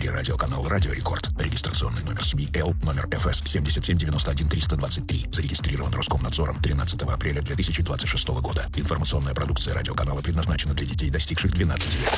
Телерадиоканал «Радио Рекорд». Регистрационный номер СМИ Л, номер ФС 7791-323. Зарегистрирован Роскомнадзором 13 апреля 2026 года. Информационная продукция радиоканала предназначена для детей, достигших 12 лет.